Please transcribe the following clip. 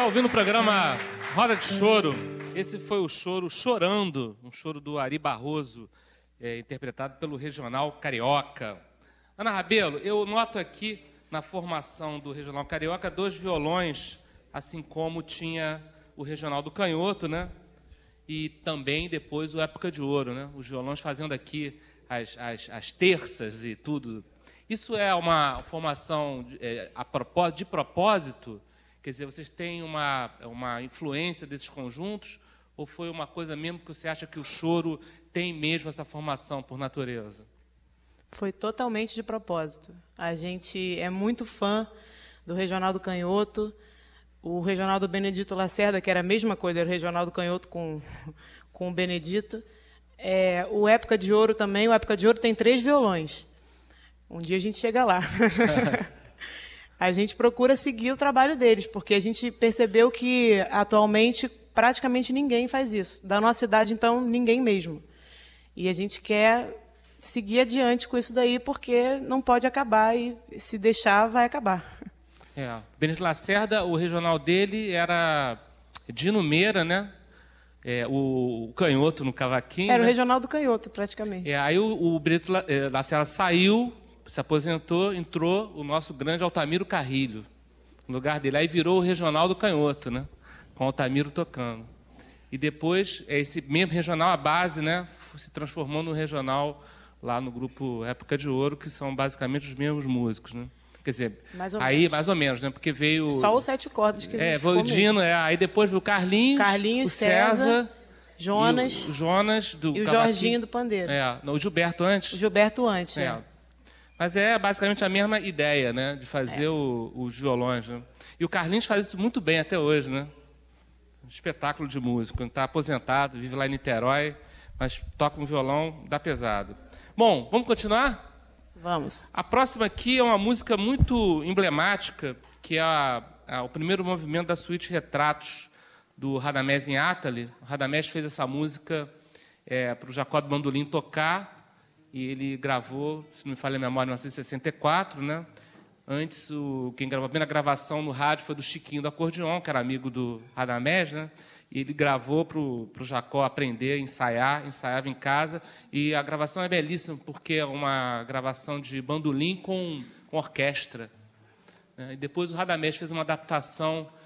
Está ouvindo o programa Roda de Choro. Esse foi o choro Chorando, um choro do Ari Barroso, interpretado pelo Regional Carioca. Ana Rabelo, eu noto aqui na formação do Regional Carioca 2 violões, assim como tinha o Regional do Canhoto, né? E também depois o Época de Ouro, né? Os violões fazendo aqui as terças e tudo. Isso é uma formação de propósito? Quer dizer, vocês têm uma influência desses conjuntos? Ou foi uma coisa mesmo que você acha que o choro tem mesmo essa formação por natureza? Foi totalmente de propósito. A gente é muito fã do Regional do Canhoto. O Regional do Benedito Lacerda, que era a mesma coisa, era o Regional do Canhoto com o Benedito. O Época de Ouro também. O Época de Ouro tem 3 violões. Um dia a gente chega lá. A gente procura seguir o trabalho deles, porque a gente percebeu que, atualmente, praticamente ninguém faz isso. Da nossa idade, então, ninguém mesmo. E a gente quer seguir adiante com isso daí, porque não pode acabar, e se deixar, vai acabar. Benedito Lacerda, o regional dele era Dino Meira, né? O Canhoto no cavaquinho. Era, né? O Regional do Canhoto, praticamente. Aí o Benedito Lacerda saiu, se aposentou, entrou o nosso grande Altamiro Carrilho no lugar dele. Aí virou o Regional do Canhoto, né? Com o Altamiro tocando. E depois, esse mesmo regional, a base, né? Se transformou no regional lá no grupo Época de Ouro, que são basicamente os mesmos músicos, né? Quer dizer, mais ou menos, né? Porque veio... Só os 7 cordas que foi o Dino, aí depois veio o Carlinhos, o César, Jonas, o Jonas do e o Jorginho do pandeiro. O Gilberto antes. O Gilberto antes, Mas é basicamente a mesma ideia, né? De fazer os violões, né? E o Carlinhos faz isso muito bem até hoje, né? Um espetáculo de músico. Está aposentado, vive lá em Niterói, mas toca um violão, dá pesado. Bom, vamos continuar? Vamos. A próxima aqui é uma música muito emblemática, que é o primeiro movimento da suíte Retratos, do Radamés Inátali. O Radamés fez essa música para o Jacó do Bandolim tocar, e ele gravou, se não me falha a memória, em 1964, né? Antes, quem gravou a primeira gravação no rádio foi do Chiquinho do Acordeon, que era amigo do Radamés, né? E ele gravou para o Jacó aprender, ensaiava em casa. E a gravação é belíssima, porque é uma gravação de bandolim com orquestra, né? E depois o Radamés fez uma adaptação